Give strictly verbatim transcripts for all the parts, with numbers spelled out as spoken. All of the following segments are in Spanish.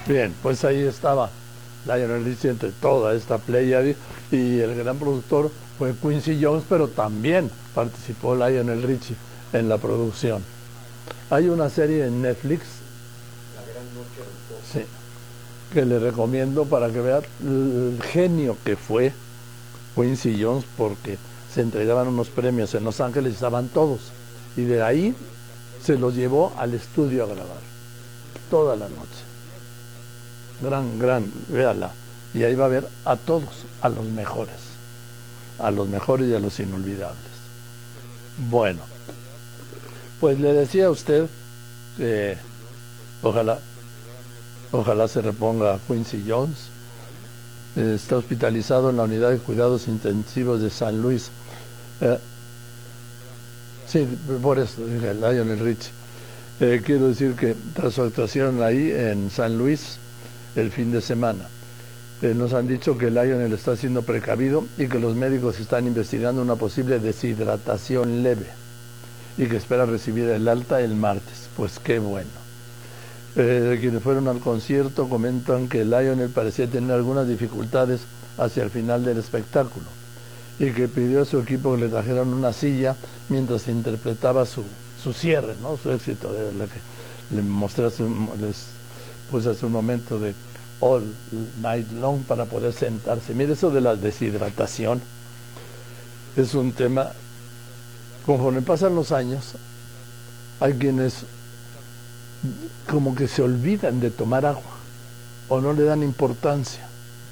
Bien, pues ahí estaba Lionel Richie entre toda esta pléyade, y el gran productor fue Quincy Jones, pero también participó Lionel Richie en la producción. Hay una serie en Netflix, La gran noche del pop. sí, que le recomiendo para que vean el genio que fue Quincy Jones, porque se entregaban unos premios en Los Ángeles y estaban todos, y de ahí se los llevó al estudio a grabar toda la noche. Gran, gran, véala. Y ahí va a ver a todos, a los mejores, a los mejores y a los inolvidables. Bueno, pues le decía a usted que ojalá, ojalá se reponga Quincy Jones. Eh, está hospitalizado en la unidad de cuidados intensivos de San Luis. Eh, sí, por eso dije Lionel Richie. Eh, quiero decir que tras su actuación ahí en San Luis el fin de semana, eh, nos han dicho que Lionel está siendo precavido y que los médicos están investigando una posible deshidratación leve y que espera recibir el alta el martes. Pues qué bueno. Eh, quienes fueron al concierto comentan que Lionel parecía tener algunas dificultades hacia el final del espectáculo y que pidió a su equipo que le trajeran una silla mientras interpretaba su, su cierre, ¿no? Su éxito, de la que le mostré hace un, les puse hace un momento de All Night Long, para poder sentarse. Mire, eso de la deshidratación es un tema, conforme pasan los años, hay quienes como que se olvidan de tomar agua o no le dan importancia.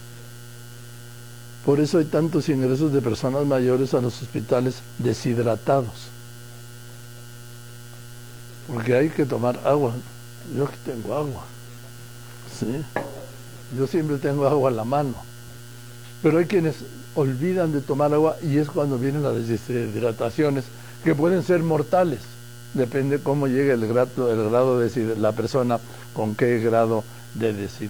Por eso hay tantos ingresos de personas mayores a los hospitales deshidratados, porque hay que tomar agua. Yo aquí tengo agua, sí, yo siempre tengo agua a la mano, pero hay quienes olvidan de tomar agua y es cuando vienen las deshidrataciones, que pueden ser mortales. Depende cómo llegue el grado, el grado de la persona, con qué grado de deshidratación.